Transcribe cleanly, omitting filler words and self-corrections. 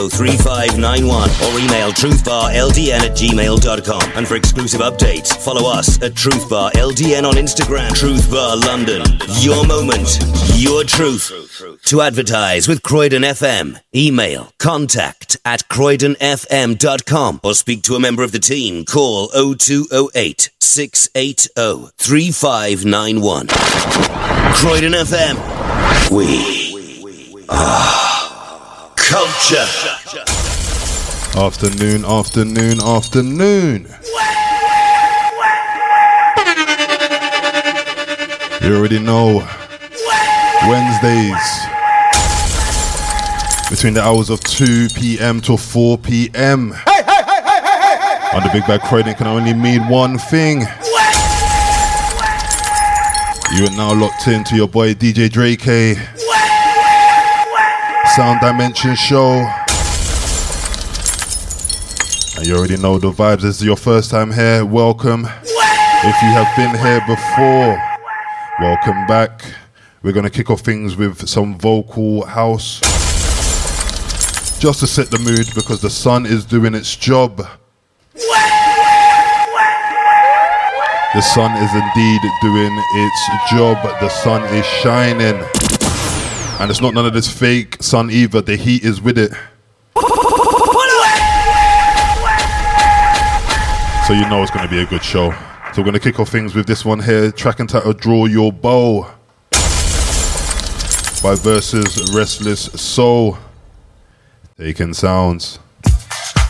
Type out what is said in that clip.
3591 or email truthbarldn@gmail.com. And for exclusive updates, follow us at truthbarldn on Instagram. Truthbar London. Your moment, your truth. To advertise with Croydon FM, email contact@croydonfm.com or speak to a member of the team. Call 0208 680 3591. Croydon FM. We are culture. Afternoon. You already know. Wednesdays. Between the hours of 2 p.m. to 4 p.m. On the Big Bad Croydon can only mean one thing. You are now locked into your boy DJ Drake. Sound Dimension Show. And you already know the vibes. This is your first time here. Welcome. If you have been here before, welcome back. We're going to kick off things with some vocal house. Just to set the mood because the sun is doing its job. The sun is indeed doing its job. The sun is shining. And it's not none of this fake sun either. The heat is with it. So you know it's going to be a good show. So we're going to kick off things with this one here. Track entitled Draw Your Bow by Versus Restless Soul. Taking sounds.